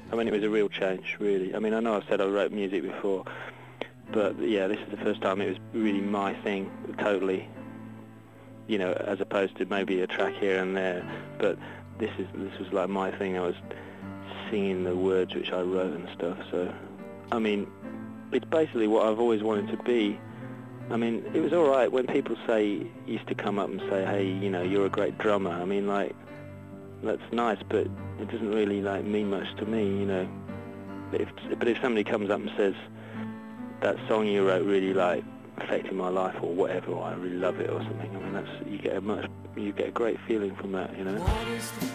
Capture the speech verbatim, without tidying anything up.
I mean, it was a real change, really. I mean, I know I've said I wrote music before, but yeah, this is the first time it was really my thing, totally. You know, as opposed to maybe a track here and there. But this is this was like my thing. I was singing the words which I wrote and stuff. So, I mean, it's basically what I've always wanted to be. I mean, it was all right when people say used to come up and say, "Hey, you know, you're a great drummer." I mean, like, that's nice, but it doesn't really like mean much to me, you know. But if but if somebody comes up and says that song you wrote really like affected my life or whatever, or I really love it or something, I mean, that's you get a much you get a great feeling from that, you know.